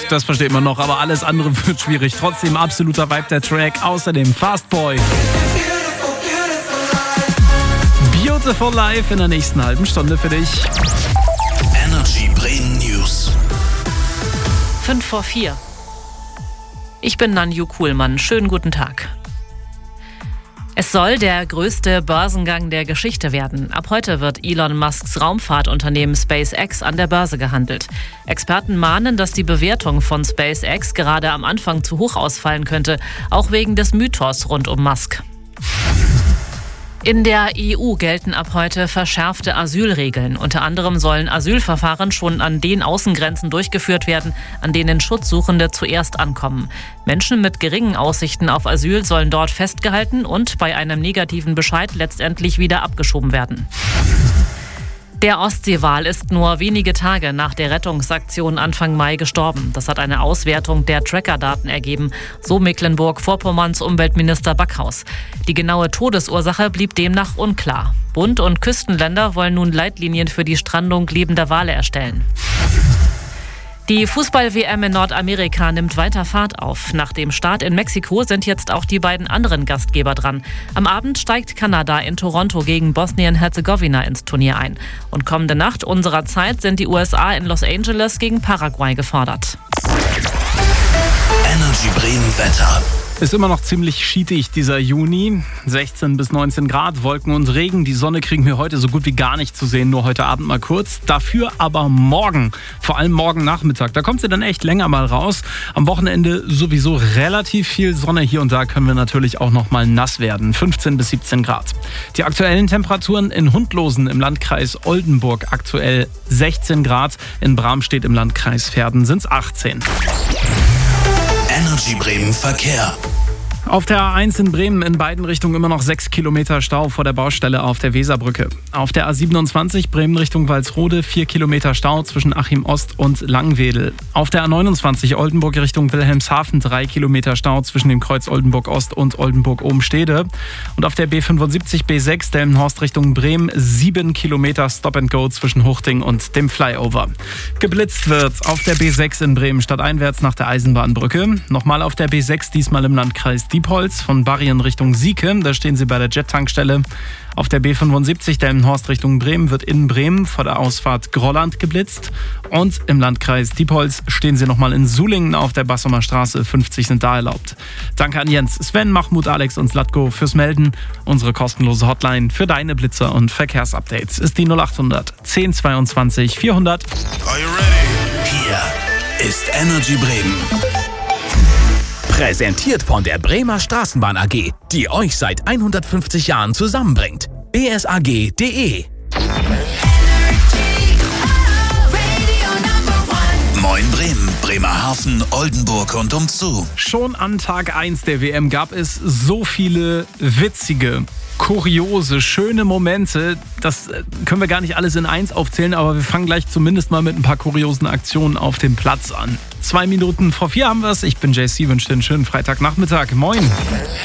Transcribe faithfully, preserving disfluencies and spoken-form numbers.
das versteht man noch, aber alles andere wird schwierig. Trotzdem absoluter Vibe der Track. Außerdem Fastboy. Beautiful Life in der nächsten halben Stunde für dich. Energy Bremen News. fünf vor vier. Ich bin Nanju Kuhlmann. Schönen guten Tag. Es soll der größte Börsengang der Geschichte werden. Ab heute wird Elon Musks Raumfahrtunternehmen SpaceX an der Börse gehandelt. Experten mahnen, dass die Bewertung von SpaceX gerade am Anfang zu hoch ausfallen könnte, auch wegen des Mythos rund um Musk. In der E U gelten ab heute verschärfte Asylregeln. Unter anderem sollen Asylverfahren schon an den Außengrenzen durchgeführt werden, an denen Schutzsuchende zuerst ankommen. Menschen mit geringen Aussichten auf Asyl sollen dort festgehalten und bei einem negativen Bescheid letztendlich wieder abgeschoben werden. Der Ostseewal ist nur wenige Tage nach der Rettungsaktion Anfang Mai gestorben. Das hat eine Auswertung der Trackerdaten ergeben, so Mecklenburg-Vorpommerns Umweltminister Backhaus. Die genaue Todesursache blieb demnach unklar. Bund und Küstenländer wollen nun Leitlinien für die Strandung lebender Wale erstellen. Die Fußball-W M in Nordamerika nimmt weiter Fahrt auf. Nach dem Start in Mexiko sind jetzt auch die beiden anderen Gastgeber dran. Am Abend steigt Kanada in Toronto gegen Bosnien-Herzegowina ins Turnier ein. Und kommende Nacht unserer Zeit sind die U S A in Los Angeles gegen Paraguay gefordert. Energy Bremen Wetter. Ist immer noch ziemlich schietig dieser Juni. sechzehn bis neunzehn Grad, Wolken und Regen. Die Sonne kriegen wir heute so gut wie gar nicht zu sehen, nur heute Abend mal kurz. Dafür aber morgen, vor allem morgen Nachmittag. Da kommt sie dann echt länger mal raus. Am Wochenende sowieso relativ viel Sonne. Hier und da können wir natürlich auch noch mal nass werden. fünfzehn bis siebzehn Grad. Die aktuellen Temperaturen in Hundlosen im Landkreis Oldenburg aktuell sechzehn Grad. In Bramstedt im Landkreis Verden sind es achtzehn. Energy Bremen Verkehr. Auf der A eins in Bremen in beiden Richtungen immer noch sechs Kilometer Stau vor der Baustelle auf der Weserbrücke. Auf der A siebenundzwanzig Bremen Richtung Walsrode vier Kilometer Stau zwischen Achim Ost und Langwedel. Auf der A neunundzwanzig Oldenburg Richtung Wilhelmshaven drei Kilometer Stau zwischen dem Kreuz Oldenburg Ost und Oldenburg Obenstede. Und auf der B fünfundsiebzig B sechs Delmenhorst Richtung Bremen sieben Kilometer Stop and Go zwischen Huchting und dem Flyover. Geblitzt wird auf der B sechs in Bremen stadteinwärts nach der Eisenbahnbrücke. Nochmal auf der B sechs, diesmal im Landkreis Diepholz von Barry in Richtung Sieke, da stehen sie bei der Jet-Tankstelle. Auf der B fünfundsiebzig Delmenhorst Richtung Bremen wird in Bremen vor der Ausfahrt Grolland geblitzt. Und im Landkreis Diepholz stehen sie nochmal in Sulingen auf der Bassumer Straße, fünfzig sind da erlaubt. Danke an Jens, Sven, Mahmoud, Alex und Zlatko fürs Melden. Unsere kostenlose Hotline für deine Blitzer und Verkehrsupdates ist die null achthundert zehn zweiundzwanzig vierhundert. Are you ready? Hier ist Energy Bremen. Präsentiert von der Bremer Straßenbahn A G, die euch seit hundertfünfzig Jahren zusammenbringt. b s a g punkt d e. Moin Bremen, Bremerhaven, Oldenburg und umzu. Schon an Tag eins der W M gab es so viele witzige, kuriose, schöne Momente. Das können wir gar nicht alles in eins aufzählen, aber wir fangen gleich zumindest mal mit ein paar kuriosen Aktionen auf dem Platz an. Zwei Minuten vor vier haben wir es. Ich bin J C, wünsche dir einen schönen Freitagnachmittag. Moin.